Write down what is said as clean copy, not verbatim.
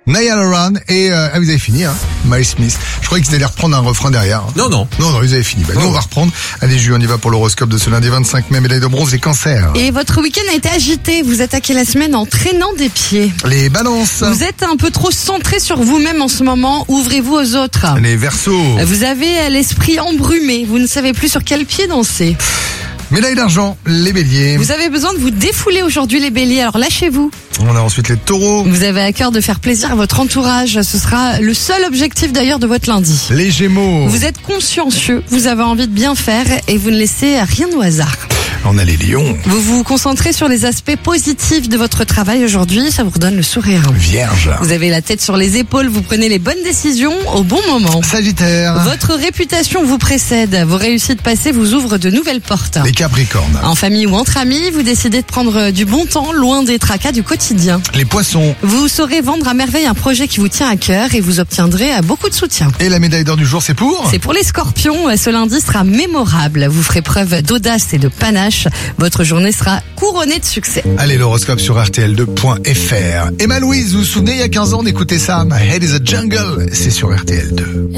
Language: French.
Niall Horan et vous avez fini, hein, Miles Smith. Je croyais qu'ils allaient reprendre un refrain derrière. Non, ils avaient fini. Nous, on va reprendre. Allez, Jules, on y va pour l'horoscope de ce lundi 25 mai, médaille de bronze et cancer. Et votre week-end a été agité. Vous attaquez la semaine en traînant des pieds. Les balances. Vous êtes un peu trop centré sur vous-même en ce moment. Ouvrez-vous aux autres. Les verseaux. Vous avez l'esprit embrumé. Vous ne savez plus sur quel pied danser. Médaille d'argent, les béliers. Vous avez besoin de vous défouler aujourd'hui, les béliers. Alors lâchez-vous. On a ensuite les taureaux. Vous avez à cœur de faire plaisir à votre entourage. Ce sera le seul objectif d'ailleurs de votre lundi. Les gémeaux. Vous êtes consciencieux. Vous avez envie de bien faire et vous ne laissez rien au hasard. On a les lions. Vous vous concentrez sur les aspects positifs de votre travail aujourd'hui. Ça vous redonne le sourire. Vierge. Vous avez la tête sur les épaules. Vous prenez les bonnes décisions au bon moment. Sagittaire. Votre réputation vous précède. Vos réussites passées vous ouvrent de nouvelles portes. Les capricornes. En famille ou entre amis, vous décidez de prendre du bon temps, loin des tracas du quotidien. Les poissons. Vous saurez vendre à merveille un projet qui vous tient à cœur et vous obtiendrez beaucoup de soutien. Et la médaille d'or du jour, c'est pour ? C'est pour les scorpions. Ce lundi sera mémorable. Vous ferez preuve d'audace et de panache. Votre journée sera couronnée de succès. Allez, l'horoscope sur RTL2.fr. Emma Louise, vous vous souvenez, il y a 15 ans, d'écouter ça, My Head is a Jungle, c'est sur RTL2.